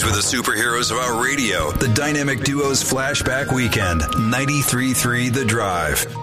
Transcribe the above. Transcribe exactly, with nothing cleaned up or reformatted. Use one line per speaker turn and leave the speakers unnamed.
These were the superheroes of our radio. The Dynamic Duos Flashback Weekend. ninety-three point three The Drive.